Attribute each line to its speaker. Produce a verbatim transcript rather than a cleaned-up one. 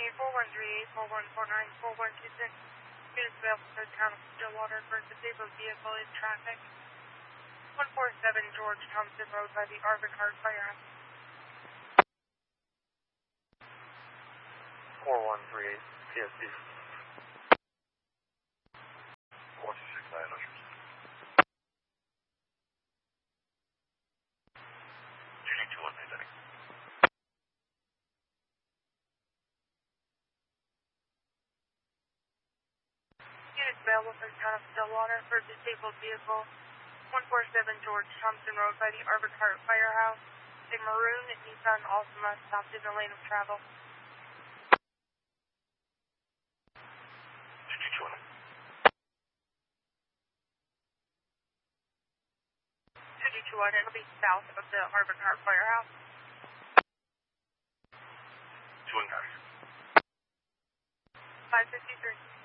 Speaker 1: eight four one three eight four one four nine four one two six. Units available for the town of Stillwater for a disabled vehicle in traffic. one four seven George Thompson Road by the Arvin Hart Firehouse.
Speaker 2: four one three eight P S D.
Speaker 3: one two six nine Ocean. two D two one Titanic.
Speaker 1: Units available for the town of Stillwater for a disabled vehicle. one four seven George Thompson Road by the Arvin Hart Firehouse. A maroon Nissan Altima stopped in the lane of travel.
Speaker 3: two D two one.
Speaker 1: two D two one, it'll be south of the Arvin Hart Firehouse.
Speaker 3: two one guys.
Speaker 1: five fifty-three.